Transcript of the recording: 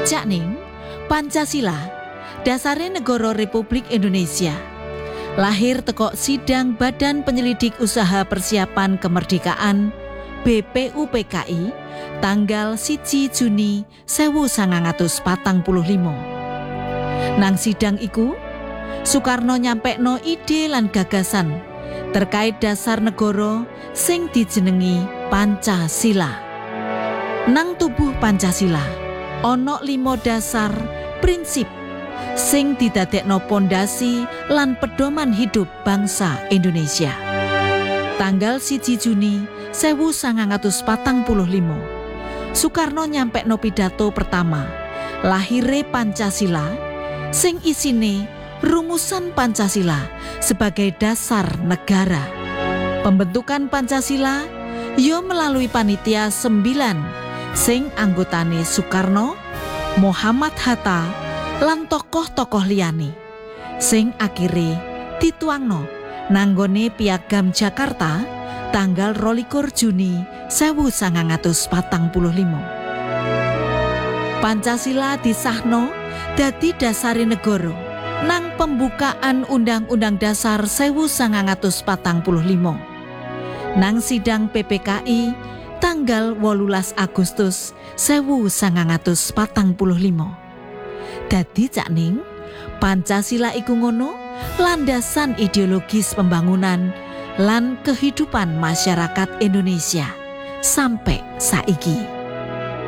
Jakning Pancasila dasare negara Republik Indonesia. Lahir teko sidang Badan Penyelidik Usaha Persiapan Kemerdekaan BPUPKI tanggal 1 Juni 1945. Nang sidang iku Soekarno nyampekno ide lan gagasan terkait dasar negara sing dijenengi Pancasila. Nang tubuh Pancasila ana 5 dasar prinsip sing didadekno pondasi lan pedoman hidup bangsa Indonesia. Tanggal 1 Juni 1945 Soekarno nyampekno pidato pertama lahire Pancasila sing isine rumusan Pancasila sebagai dasar negara. Pembentukan Pancasila yo melalui panitia 9 sing anggotane Soekarno, Muhammad Hatta lan tokoh-tokoh liyane sing akhire dituangno nanggone Piagam Jakarta tanggal 22 Juni 1945. Pancasila disahno dadi dasare negara nang pembukaan Undang-Undang Dasar 1945. Nang sidang PPKI tanggal 18 Agustus 1945. Dadi Jakning Pancasila iku ngono landasan ideologis pembangunan lan kehidupan masyarakat Indonesia sampai saiki.